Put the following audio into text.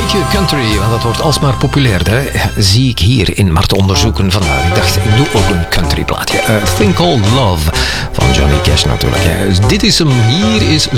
beetje country, want dat wordt alsmaar populairder. Zie ik hier in Mart onderzoeken vandaag. Ik dacht, ik doe ook een country plaatje. Thing Called Love van Johnny Cash natuurlijk. Dit is hem. Hier is